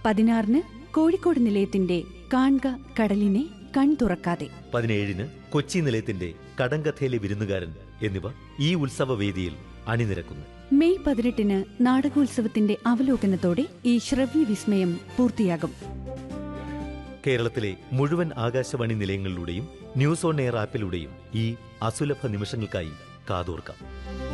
16-ന് കോഴിക്കോട് നിലയത്തിന്റെ കാൺക കടലിനെ കൺ തുറക്കാതെ, 17-ന് കൊച്ചി നിലയത്തിന്റെ കടങ്കഥയിലെ വിരുന്നുകാരൻ എന്നിവ ഈ ഉത്സവവേദിയിൽ അണിനിരക്കുന്നു. മെയ് 18-ന് നാടകോത്സവത്തിന്റെ അവലോകനത്തോടെ ഈ ശ്രവ്യ വിസ്മയം പൂർത്തിയാകും. കേരളത്തിലെ മുഴുവൻ ആകാശവാണി നിലയങ്ങളിലൂടെയും ന്യൂസ് ഓൺ എയർ ആപ്പിലൂടെയും ഈ അസുലഭ നിമിഷങ്ങൾക്കായി കാതോർക്കാം.